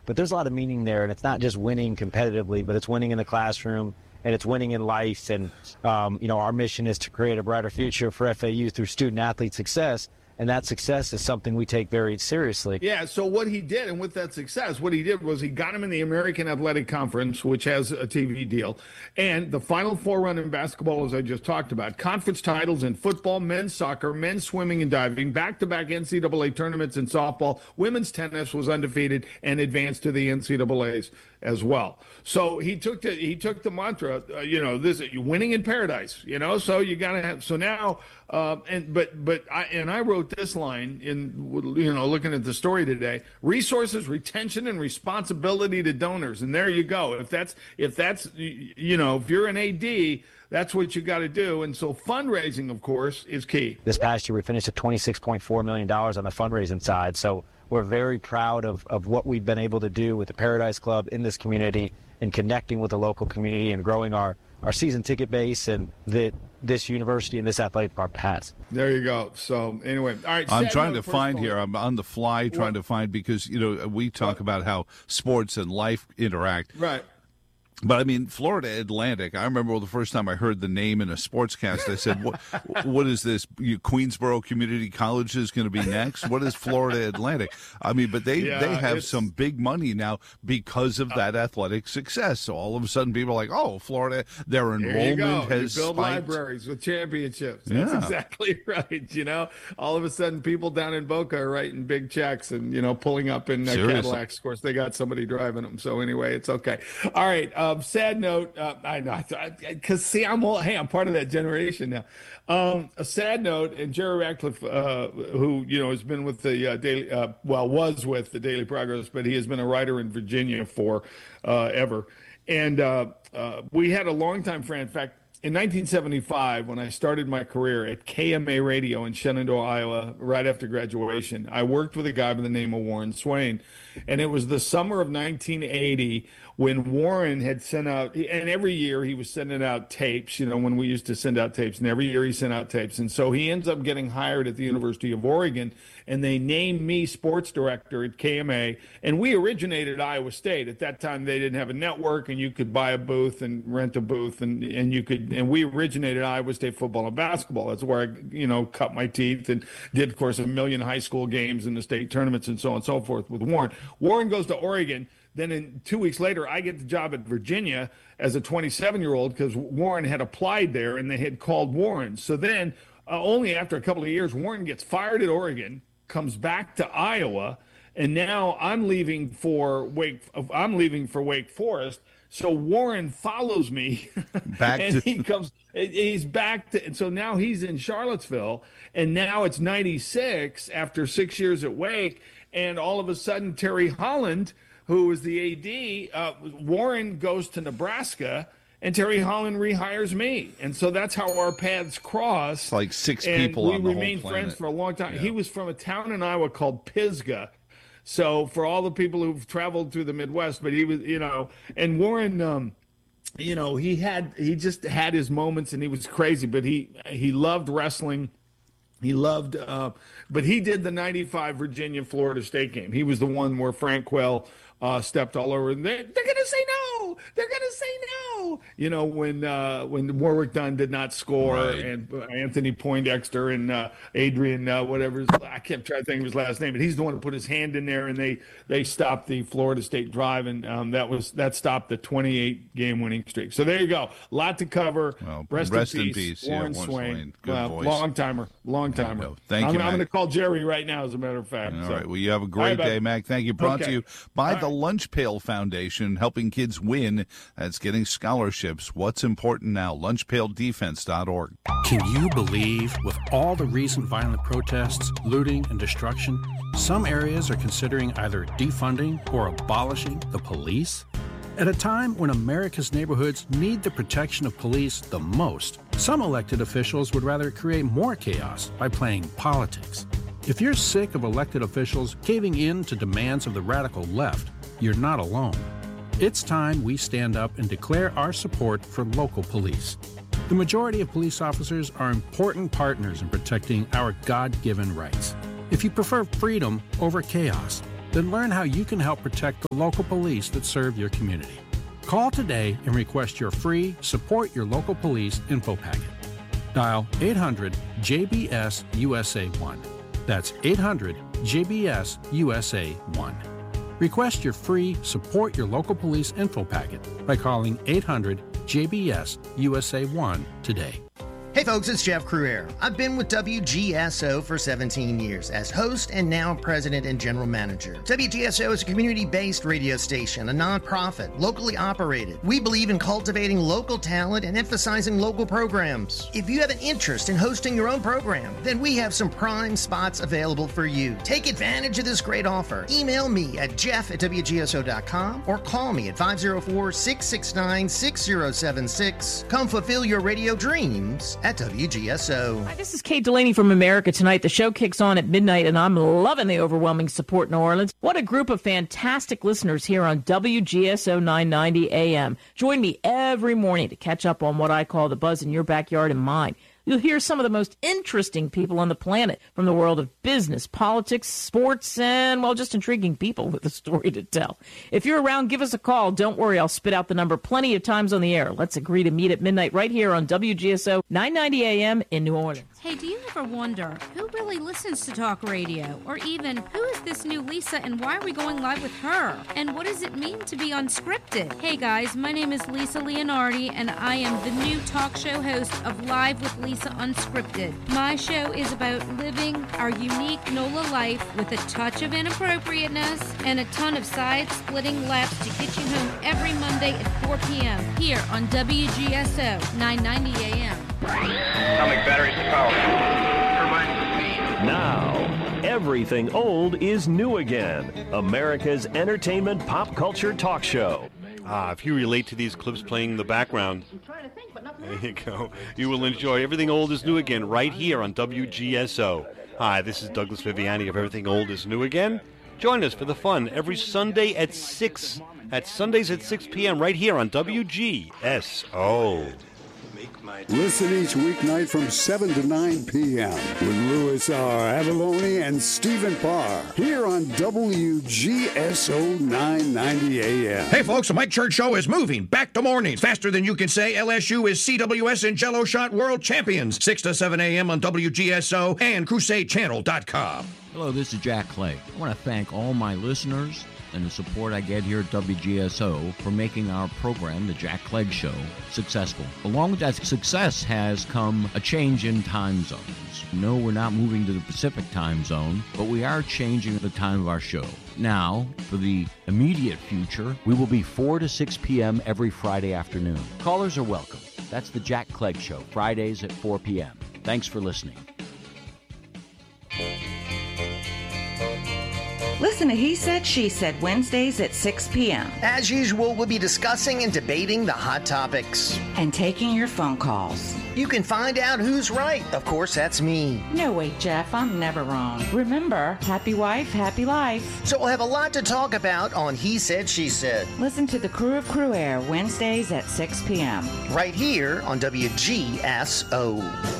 but there's a lot of meaning there, and it's not just winning competitively, but it's winning in the classroom, and it's winning in life. And, our mission is to create a brighter future for FAU through student-athlete success. And that success is something we take very seriously. Yeah, so what he did, and with that success, what he did was he got him in the American Athletic Conference, which has a TV deal, and the Final Four run in basketball, as I just talked about, conference titles in football, men's soccer, men's swimming and diving, back-to-back NCAA tournaments in softball, women's tennis was undefeated, and advanced to the NCAAs as well. So he took the mantra, this winning in paradise, so you got to have, so now, I wrote this line in, looking at the story today: resources, retention, and responsibility to donors. And there you go. If you're an AD, that's what you got to do. And so fundraising, of course, is key. This past year, we finished at $26.4 million on the fundraising side. So we're very proud of what we've been able to do with the Paradise Club in this community, and connecting with the local community and growing our season ticket base, and that this university and this athletic department has. There you go. So anyway, all right. I'm trying to find here. I'm on the fly trying to find, because we talk about how sports and life interact. Right. But I mean, Florida Atlantic, I remember the first time I heard the name in a sportscast, I said, what is this? Queensboro Community College is going to be next? What is Florida Atlantic? I mean, but they have some big money now because of that athletic success. So all of a sudden people are like, oh, Florida, their enrollment has you build spiked. Libraries with championships. That's exactly right. All of a sudden people down in Boca are writing big checks and, pulling up in Cadillacs. Of course, they got somebody driving them. So anyway, it's okay. All right. Sad note. I know, because see, I'm part of that generation now. A sad note, and Jerry Ratcliffe, who has been with the was with the Daily Progress, but he has been a writer in Virginia for ever. And we had a longtime friend. In fact, in 1975, when I started my career at KMA Radio in Shenandoah, Iowa, right after graduation, I worked with a guy by the name of Warren Swain. And it was the summer of 1980 when Warren had sent out, and every year he was sending out tapes, when we used to send out tapes, and every year he sent out tapes. And so he ends up getting hired at the University of Oregon, and they named me sports director at KMA. And we originated at Iowa State. At that time, they didn't have a network, and you could buy a booth and rent a booth, and we originated Iowa State football and basketball. That's where I, cut my teeth and did, of course, 1 million high school games in the state tournaments and so on and so forth with Warren. Warren goes to Oregon. Then 2 weeks later, I get the job at Virginia as a 27-year-old because Warren had applied there and they had called Warren. So then only after a couple of years, Warren gets fired at Oregon, comes back to Iowa, and now I'm leaving for Wake Forest. So Warren follows me he's back to, and so now he's in Charlottesville, and now it's 96 after 6 years at Wake. And all of a sudden, Terry Holland, who was the AD, Warren goes to Nebraska, and Terry Holland rehires me. And so that's how our paths cross. It's like six people on the whole planet. We remained friends for a long time. Yeah. He was from a town in Iowa called Pisgah. So for all the people who've traveled through the Midwest, but he was, and Warren, he just had his moments, and he was crazy, but he loved wrestling. He loved, but he did the 95 Virginia-Florida State game. He was the one where Frank Quell stepped all over. They're going to say no. They're going to say no. When Warwick Dunn did not score, right. And Anthony Poindexter and Adrian, I kept trying to think of his last name, but he's the one who put his hand in there, and they stopped the Florida State drive, and that stopped the 28-game winning streak. So there you go. A lot to cover. Well, rest in peace. Warren Swain. Good voice. Long timer. Thank you, I'm going to call Jerry right now, as a matter of fact. All right. Well, you have a great day, Mac. Thank you. Brought to you by the Lunch Pail Foundation, helping kids win. That's getting scholarships. What's important now? LunchPailDefense.org. Can you believe, with all the recent violent protests, looting, and destruction, some areas are considering either defunding or abolishing the police? At a time when America's neighborhoods need the protection of police the most, some elected officials would rather create more chaos by playing politics. If you're sick of elected officials caving in to demands of the radical left, you're not alone. It's time we stand up and declare our support for local police. The majority of police officers are important partners in protecting our God-given rights. If you prefer freedom over chaos, Then learn how you can help protect the local police that serve your community. Call today and request your free Support Your Local Police info packet. Dial 800-JBS-USA-1. That's 800-JBS-USA-1. Request your free Support Your Local Police info packet by calling 800-JBS-USA-1 today. Hey folks, it's Jeff Cruere. I've been with WGSO for 17 years as host and now president and general manager. WGSO is a community-based radio station, a nonprofit, locally operated. We believe in cultivating local talent and emphasizing local programs. If you have an interest in hosting your own program, then we have some prime spots available for you. Take advantage of this great offer. Email me at jeff@WGSO.com or call me at 504-669-6076. Come fulfill your radio dreams at WGSO. Hi, this is Kate Delaney from America Tonight. The show kicks on at midnight, and I'm loving the overwhelming support in New Orleans. What a group of fantastic listeners here on WGSO 990 AM. Join me every morning to catch up on what I call the buzz in your backyard and mine. You'll hear some of the most interesting people on the planet from the world of business, politics, sports, and, well, just intriguing people with a story to tell. If you're around, give us a call. Don't worry, I'll spit out the number plenty of times on the air. Let's agree to meet at midnight right here on WGSO 990 AM in New Orleans. Hey, do you ever wonder who really listens to talk radio? Or even, who is this new Lisa and why are we going live with her? And what does it mean to be unscripted? Hey guys, my name is Lisa Leonardi and I am the new talk show host of Live with Lisa Unscripted. My show is about living our unique NOLA life with a touch of inappropriateness and a ton of side-splitting laughs to get you home every Monday at 4 p.m. here on WGSO 990 AM. Atomic batteries to power. Now, everything old is new again. America's entertainment pop culture talk show. If you relate to these clips playing in the background, there you go. You will enjoy Everything Old is New Again right here on WGSO. Hi, this is Douglas Viviani of Everything Old is New Again. Join us for the fun every Sunday at 6 p.m. right here on WGSO. Listen each weeknight from 7 to 9 p.m. with Louis R. Avalone and Stephen Parr here on WGSO 990 AM. Hey, folks, the Mike Church Show is moving back to mornings. Faster than you can say, LSU is CWS and Jello Shot World Champions. 6 to 7 a.m. on WGSO and CrusadeChannel.com. Hello, this is Jack Clegg. I want to thank all my listeners and the support I get here at WGSO for making our program, The Jack Clegg Show, successful. Along with that success has come a change in time zones. No, we're not moving to the Pacific time zone, but we are changing the time of our show. Now, for the immediate future, we will be 4 to 6 p.m. every Friday afternoon. Callers are welcome. That's The Jack Clegg Show, Fridays at 4 p.m. Thanks for listening. Listen to He Said, She Said, Wednesdays at 6 p.m. As usual, we'll be discussing and debating the hot topics. And taking your phone calls. You can find out who's right. Of course, that's me. No, wait, Jeff, I'm never wrong. Remember, happy wife, happy life. So we'll have a lot to talk about on He Said, She Said. Listen to the Crew of Cruere, Wednesdays at 6 p.m. Right here on WGSO.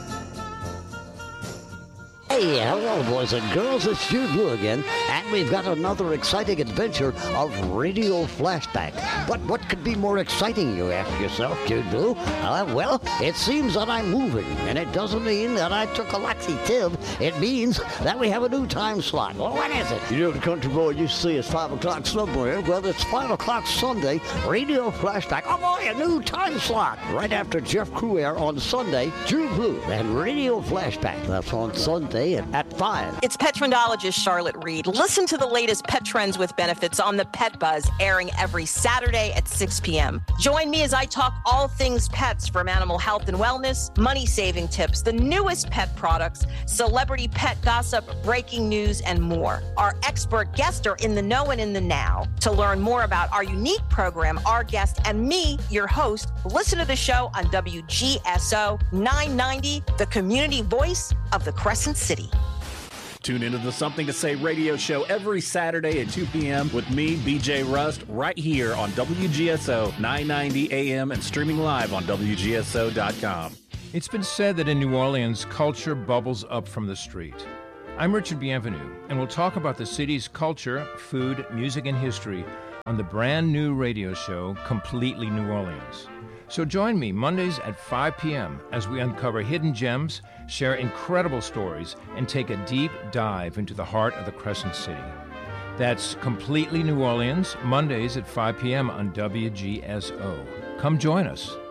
Hey, hello, boys and girls. It's Jude Blue again, and we've got another exciting adventure of Radio Flashback. But what could be more exciting, you ask yourself, Jude Blue? Well, it seems that I'm moving, and it doesn't mean that I took a laxative. It means that we have a new time slot. Well, what is it? You know, the country boy used to say it's 5 o'clock somewhere. Well, it's 5 o'clock Sunday, Radio Flashback. Oh, boy, a new time slot. Right after Jeff Cruere on Sunday, Jude Blue, and Radio Flashback. That's on Sunday at 5. It's pet trendologist Charlotte Reed. Listen to the latest pet trends with benefits on the Pet Buzz, airing every Saturday at 6 p.m. Join me as I talk all things pets, from animal health and wellness, money-saving tips, the newest pet products, celebrity pet gossip, breaking news, and more. Our expert guests are in the know and in the now. To learn more about our unique program, our guest, and me, your host, listen to the show on WGSO 990, the community voice of the Crescent City. Tune into the Something to Say radio show every Saturday at 2 p.m. with me, BJ Rust, right here on WGSO 990 AM and streaming live on WGSO.com. It's been said that in New Orleans, culture bubbles up from the street. I'm Richard Bienvenu, and we'll talk about the city's culture, food, music, and history on the brand new radio show, Completely New Orleans. So join me Mondays at 5 p.m. as we uncover hidden gems, share incredible stories, and take a deep dive into the heart of the Crescent City. That's Completely New Orleans, Mondays at 5 p.m. on WGSO. Come join us.